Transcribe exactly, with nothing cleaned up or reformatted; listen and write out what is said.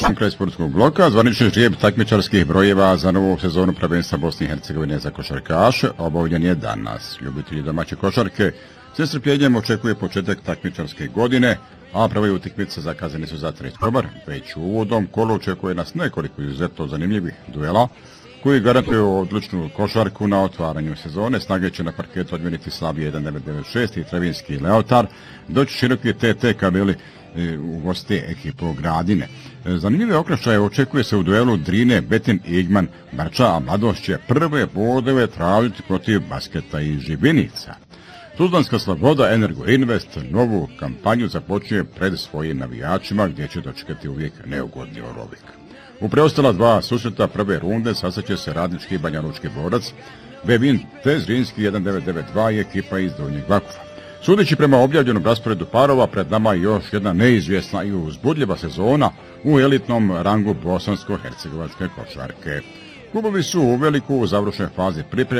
došli kraj sportskog bloka. Zvanični žrijeb takmičarskih brojeva za novu sezonu prvenstva Bosne i Hercegovine za košarkaše obavljen je danas. Ljubitelji domaće košarke s strpljenjem očekuje početak takmičarske godine, a prve utakmice zakazane su za treći oktobar. Već u uvodnom kolu očekuje nas nekoliko izuzetno zanimljivih duela koji garantuju odličnu košarku na otvaranju sezone. Snage će na parketu odmijeniti Slavija jedan devet devet šest i Trevinski Leotar, dok široki T T Kabeli u goste ekipu Gradine. Zanimljive okršaje očekuje se u duelu Drine, Betin i Igman Brča, a Mladost će prve bodove tražiti protiv Basketa i Žibinica. Tuzlanska Sloboda Energo Invest novu kampanju započinje pred svojim navijačima gdje će dočekati uvijek neugodni Orovik. U preostala dva susreta prve runde sastaće se Radnički i Banjalučki Borac, Bevin te Zrinski jedan devet devet dva i ekipa iz Donjeg Vakufa. Sudeći prema objavljenom rasporedu parova, pred nama je još jedna neizvjesna i uzbudljiva sezona u elitnom rangu bosansko-hercegovačke košarke. Klubovi su u veliku u završnoj fazi priprema